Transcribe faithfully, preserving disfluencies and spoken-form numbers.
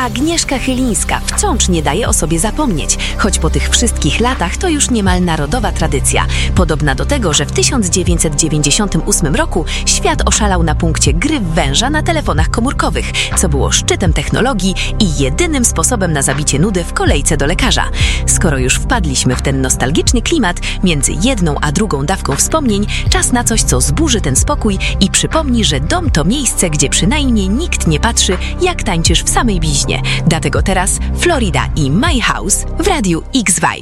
Agnieszka Chylińska wciąż nie daje o sobie zapomnieć, choć po tych wszystkich latach to już niemal narodowa tradycja. Podobna do tego, że w tysiąc dziewięćset dziewięćdziesiątym ósmym roku świat oszalał na punkcie gry w węża na telefonach komórkowych, co było szczytem technologii i jedynym sposobem na zabicie nudy w kolejce do lekarza. Skoro już wpadliśmy w ten nostalgiczny klimat, między jedną a drugą dawką wspomnień, czas na coś, co zburzy ten spokój i przypomni, że dom to miejsce, gdzie przynajmniej nikt nie patrzy, jak tańczysz w samej bliźnie. Dlatego teraz Florida i My House w Radiu X Vibe.